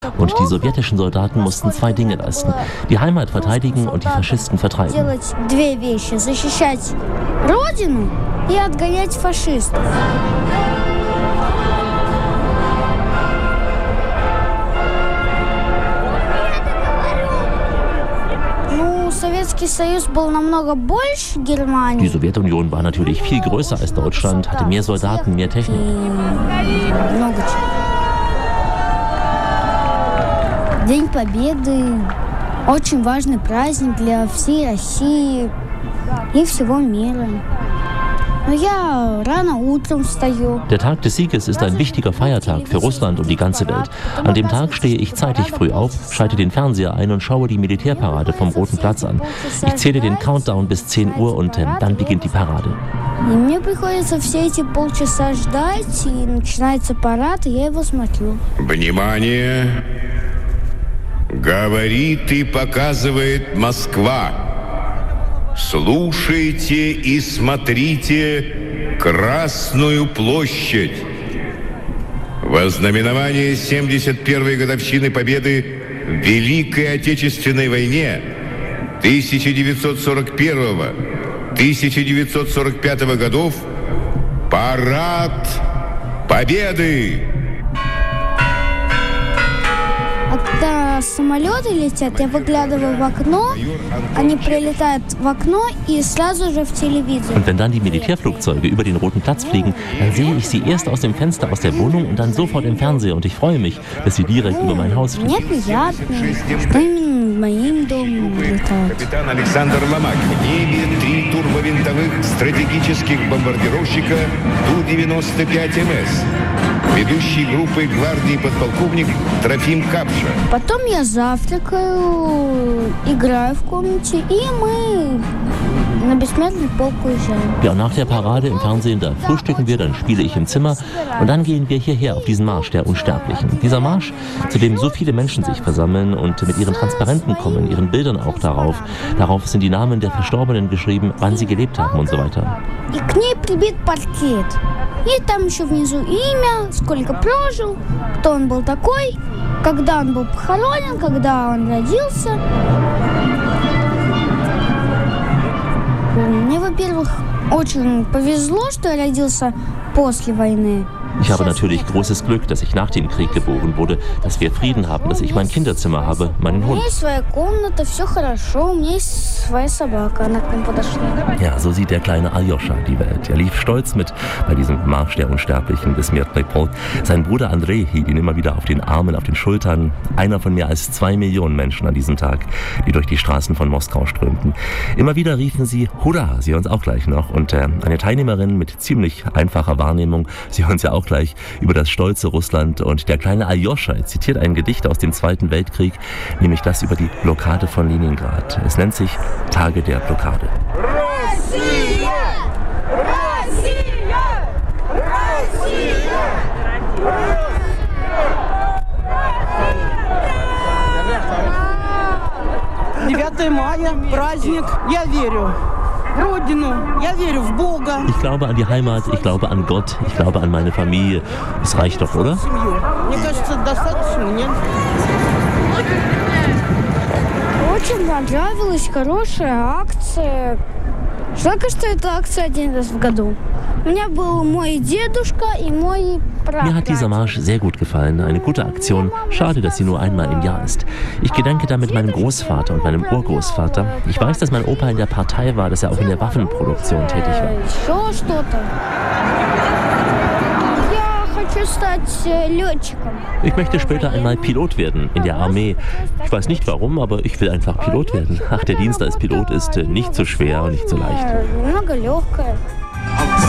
Und die sowjetischen Soldaten mussten zwei Dinge leisten: die Heimat verteidigen und die Faschisten vertreiben. Две вещи: защищать родину и отгонять фашистов. Sowjetski Союз был намного больше Германии. Die Sowjetunion war natürlich viel größer als Deutschland, hatte mehr Soldaten, mehr Technik. День Победы – очень важный праздник для всей России и всего мира. Но я рано утром встаю. Der Tag des Sieges ist ein wichtiger Feiertag für Russland und die ganze Welt. An dem Tag stehe ich zeitig früh auf, schalte den Fernseher ein und schaue die Militärparade vom Roten Platz an. Ich zähle den Countdown bis 10 Uhr und dann beginnt die Parade. И мне приходится все эти полчаса ждать, и начинается парад, и я его смотрю. Внимание! Говорит и показывает Москва. Слушайте и смотрите Красную площадь. Во знаменование 71-й годовщины Победы в Великой Отечественной войне 1941-1945 годов парад Победы. Когда самолеты летят, я выглядываю в окно, они прилетают в окно и сразу же в телевизор. Und wenn dann die Militärflugzeuge über den Roten Platz fliegen, dann sehe ich sie erst aus dem Fenster aus der Wohnung und dann sofort im Fernseher. Und ich freue mich, dass sie direkt über mein Haus fliegen. Мне приятно, что именно над моим домом летают. Капитан Александр Ломак. В небе 3 турбовинтовых стратегических бомбардировщика Ту-95МС. Ведущий группой гвардии подполковник Трофим Капша. Потом я завтракаю, играю в комнате, и мы на бессмертный полк уезжаем. Ja, und nach der Parade im Fernsehen, da frühstücken wir, dann spiele ich im Zimmer und dann gehen wir hierher auf diesen Marsch der Unsterblichen. Dieser Marsch, zu dem so viele Menschen sich versammeln und mit ihren Transparenten kommen, ihren Bildern auch darauf. Darauf sind die Namen der Verstorbenen geschrieben, wann sie gelebt haben und so weiter. И к ней прибит портрет. И там еще внизу имя, сколько прожил, кто он был такой, когда он был похоронен, когда он родился. Мне, во-первых, очень повезло, что я родился после войны. Ich habe natürlich großes Glück, dass ich nach dem Krieg geboren wurde, dass wir Frieden haben, dass ich mein Kinderzimmer habe, meinen Hund. У меня есть своя комната, все хорошо, у меня есть своя собака, она к нам подошла. Ja, so sieht der kleine Aljoscha die Welt. Er lief stolz mit bei diesem Marsch der Unsterblichen bis Bessmiertny Polk. Sein Bruder Andrei hielt ihn immer wieder auf den Armen, auf den Schultern. Einer von mehr als 2 Millionen Menschen an diesem Tag, die durch die Straßen von Moskau strömten. Immer wieder riefen sie Hurra, Sie hören es auch gleich noch. Und eine Teilnehmerin mit ziemlich einfacher Wahrnehmung, Sie hören es ja auch gleich, über das stolze Russland. Und der kleine Aljoscha zitiert ein Gedicht aus dem Zweiten Weltkrieg, nämlich das über die Blockade von Leningrad. Es nennt sich Tage der Blockade. Россия! Россия! Россия! 9 мая, праздник. Я верю в Родину, я верю в Бога. Ich glaube an die Heimat, ich glaube an Gott, ich glaube an meine Familie. Es reicht doch, oder? Мне кажется, достаточно, нет? Очень понравилась, хорошая акция. Жалко, что эта акция один раз в году. У меня был мой дедушка и мой прадед. Mir hat dieser Marsch sehr gut gefallen. Eine gute Aktion. Schade, dass sie nur einmal im Jahr ist. Ich gedenke damit meinem Großvater und meinem Urgroßvater. Ich weiß, dass mein Opa in der Partei war, dass er auch in der Waffenproduktion tätig war. Еще что-то. Я хочу stать летчиком. Ich möchte später einmal Pilot werden in der Armee. Ich weiß nicht warum, aber ich will einfach Pilot werden. Ach, der Dienst als Pilot ist nicht so schwer und nicht so leicht. Немного легкое.